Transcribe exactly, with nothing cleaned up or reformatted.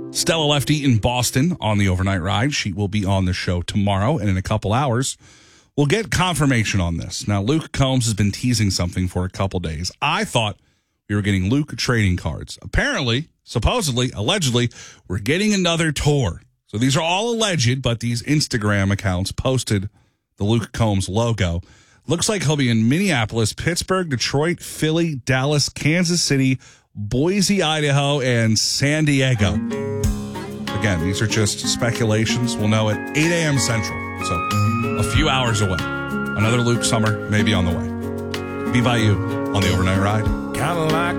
Stella Lefty in Boston on the overnight ride. She will be on the show tomorrow, and in a couple hours, we'll get confirmation on this. Now, Luke Combs has been teasing something for a couple days. I thought we were getting Luke trading cards. Apparently, supposedly, allegedly, we're getting another tour. So these are all alleged, but these Instagram accounts posted the Luke Combs logo. Looks like he'll be in Minneapolis, Pittsburgh, Detroit, Philly, Dallas, Kansas City, Boise, Idaho, and San Diego. Again, these are just speculations. We'll know at eight a.m. Central, so a few hours away. Another Luke Summer maybe on the way. B Y U on the overnight ride. Kind of like